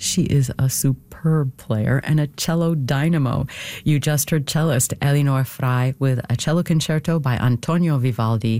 She is a superb player and a cello dynamo. You just heard cellist Elinor Frey with a cello concerto by Antonio Vivaldi